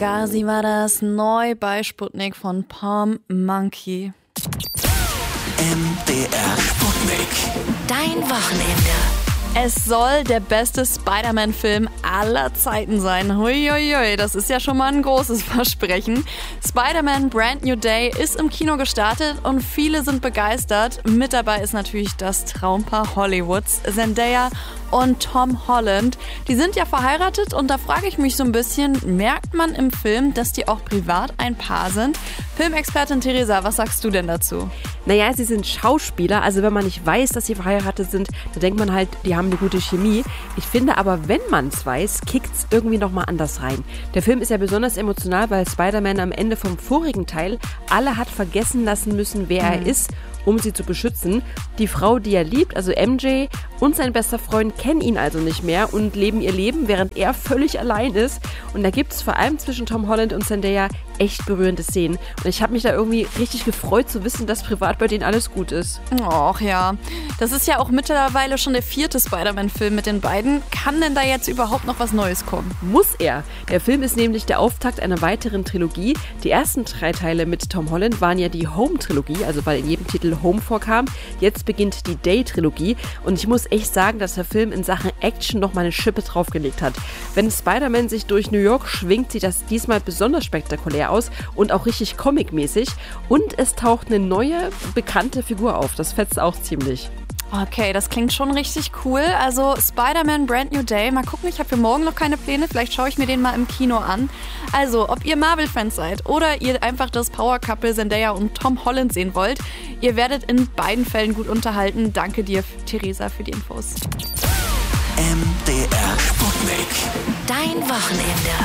Fugazi war das, neu bei Sputnik von Palm Monkey. MDR Sputnik. Dein Wochenende. Es soll der beste Spider-Man-Film aller Zeiten sein. Huiuiui, das ist ja schon mal ein großes Versprechen. Spider-Man Brand New Day ist im Kino gestartet und viele sind begeistert. Mit dabei ist natürlich das Traumpaar Hollywoods, Zendaya und Tom Holland. Die sind ja verheiratet und da frage ich mich so ein bisschen, merkt man im Film, dass die auch privat ein Paar sind? Filmexpertin Theresa, was sagst du denn dazu? Naja, sie sind Schauspieler, also wenn man nicht weiß, dass sie verheiratet sind, dann denkt man halt, die haben eine gute Chemie. Ich finde aber, wenn man es weiß, kickt's irgendwie nochmal anders rein. Der Film ist ja besonders emotional, weil Spider-Man am Ende vom vorigen Teil alle hat vergessen lassen müssen, wer er ist, um sie zu beschützen. Die Frau, die er liebt, also MJ, und sein bester Freund kennen ihn also nicht mehr und leben ihr Leben, während er völlig allein ist. Und da gibt es vor allem zwischen Tom Holland und Zendaya echt berührende Szenen. Und ich habe mich da irgendwie richtig gefreut zu wissen, dass privat bei denen alles gut ist. Och ja, das ist ja auch mittlerweile schon der 4. Spider-Man-Film mit den beiden. Kann denn da jetzt überhaupt noch was Neues kommen? Muss er. Der Film ist nämlich der Auftakt einer weiteren Trilogie. Die ersten 3 Teile mit Tom Holland waren ja die Home-Trilogie, also weil in jedem Titel Home vorkam. Jetzt beginnt die Day-Trilogie und ich muss echt sagen, dass der Film in Sachen Action noch mal eine Schippe draufgelegt hat. Wenn Spider-Man sich durch New York schwingt, sieht das diesmal besonders spektakulär aus und auch richtig comic-mäßig. Und es taucht eine neue, bekannte Figur auf. Das fetzt auch ziemlich. Okay, das klingt schon richtig cool. Also Spider-Man Brand New Day. Mal gucken, ich habe für morgen noch keine Pläne. Vielleicht schaue ich mir den mal im Kino an. Also, ob ihr Marvel-Fans seid oder ihr einfach das Power-Couple Zendaya und Tom Holland sehen wollt, ihr werdet in beiden Fällen gut unterhalten. Danke dir, Theresa, für die Infos. MDR Sputnik. Dein Wochenende.